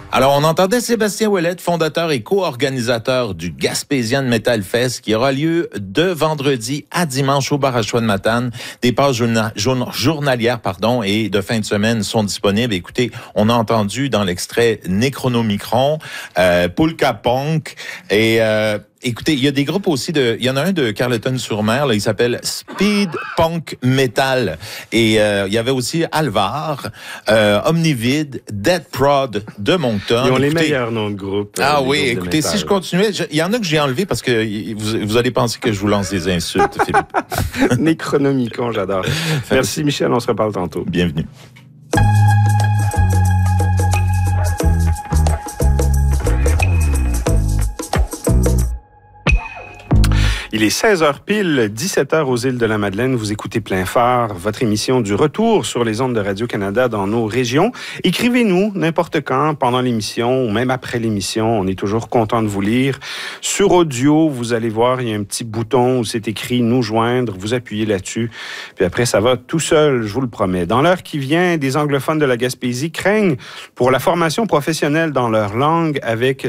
Alors, on entendait Sébastien Ouellette, fondateur et co-organisateur du Gaspésian Metal Fest, qui aura lieu de vendredi à dimanche au bar à choix de Matane. Des pages journalières, et de fin de semaine sont disponibles. Écoutez, on a entendu dans l'extrait Necronomicron, Polka Punk et... Écoutez, il y a des groupes aussi il y en a un de Carleton-sur-Mer, là, il s'appelle Speed Punk Metal. Et il y avait aussi Alvar, Omnivide, Dead Prod de Moncton. Ils ont les meilleurs noms de groupe. Ah oui, écoutez, si je continuais, il y en a que j'ai enlevé parce que vous allez penser que je vous lance des insultes, Philippe. Necronomicon, j'adore. Merci Michel, on se reparle tantôt. Bienvenue. Il est 16h pile, 17h aux îles de la Madeleine. Vous écoutez Plein Phare, votre émission du retour sur les ondes de Radio-Canada dans nos régions. Écrivez-nous n'importe quand, pendant l'émission ou même après l'émission. On est toujours content de vous lire. Sur audio, vous allez voir, il y a un petit bouton où c'est écrit « Nous joindre ». Vous appuyez là-dessus. Puis après, ça va tout seul, je vous le promets. Dans l'heure qui vient, des anglophones de la Gaspésie craignent pour la formation professionnelle dans leur langue avec